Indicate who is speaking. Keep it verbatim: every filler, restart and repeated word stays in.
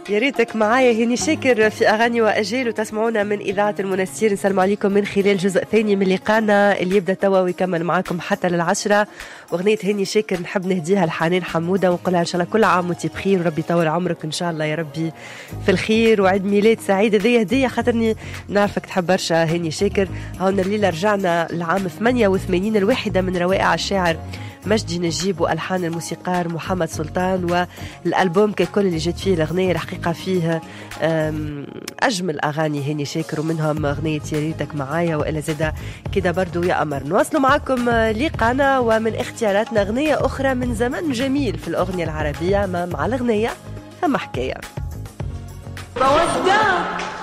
Speaker 1: يا ريتك معايا هاني شاكر في أغاني وأجيال، وتسمعونا من إذاعة المنستير. نسلم عليكم من خلال جزء ثاني من لقانا اللي يبدأ توا ويكمل معاكم حتى للعشرة. وأغنية هاني شاكر نحب نهديها لحنان حمودة ونقولها إن شاء الله كل عام وانتي بخير وربي يطول عمرك إن شاء الله يا ربي في الخير، وعيد ميلاد سعيد. ذي هدية خاطرني نعرفك تحب برشا هاني شاكر. هون الليلة رجعنا لعام ثمانية وثمانين، الواحدة من روائع الشاعر مجدي نجيب وألحان الموسيقار محمد سلطان، والألبوم ككل اللي جت فيه الأغنية الحقيقة فيه أجمل أغاني هاني شاكر، ومنهم أغنية يا ريتك معايا وإلا زادة كده برضو يا أمر. نواصلوا معكم لقانا ومن اختياراتنا أغنية أخرى من زمن جميل في الأغنية العربية. ما مع الأغنية ثم حكاية.
Speaker 2: بودعك